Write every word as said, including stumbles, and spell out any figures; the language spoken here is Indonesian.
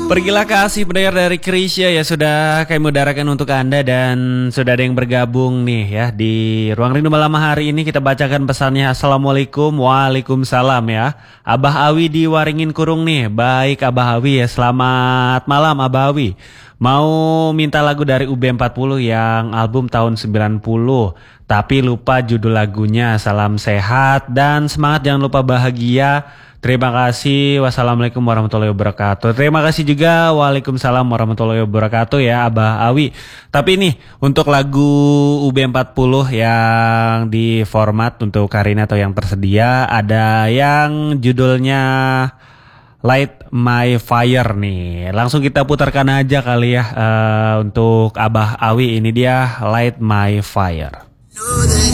Pergilah kasih pendengar dari Krisya ya sudah kami mudahkan untuk Anda dan sudah ada yang bergabung nih ya di Ruang Rindu Malam hari ini kita bacakan pesannya. Assalamualaikum, waalaikumsalam ya. Abah Awi di Waringin Kurung nih. Baik Abah Awi ya, selamat malam Abah Awi. Mau minta lagu dari U B empat puluh yang album tahun sembilan puluh. Tapi lupa judul lagunya. Salam sehat dan semangat, jangan lupa bahagia. Terima kasih. Wassalamualaikum warahmatullahi wabarakatuh. Terima kasih juga. Waalaikumsalam warahmatullahi wabarakatuh ya Abah Awi. Tapi nih untuk lagu U B empat puluh yang di format untuk Karina atau yang tersedia, ada yang judulnya Light My Fire nih. Langsung kita putarkan aja kali ya uh, untuk Abah Awi. Ini dia Light My Fire.